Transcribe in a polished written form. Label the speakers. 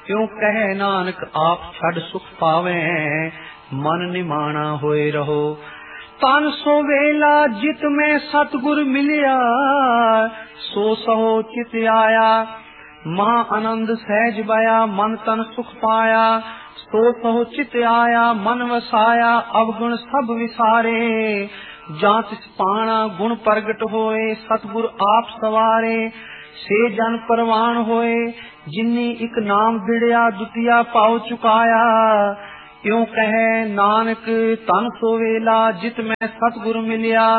Speaker 1: क्यों कहे नानक आप छड़ सुख पावे, मन निमाना होए रहो। तन सो वेला जित में सतगुर मिलिया, सो सहो चित आया, महा आनंद सहज बया, मन तन सुख पाया। सो सहो चित आया, मन वसाया, अवगुण सब विसारे। जात पाना गुण प्रगट होए, सतगुर आप सवारे। से जन परवान होए, जिन्नी एक नाम बिड़िया, दुतिया पाओ चुकाया। क्यों कहे नानक तन सो वेला, जित में सतगुर मिलिया,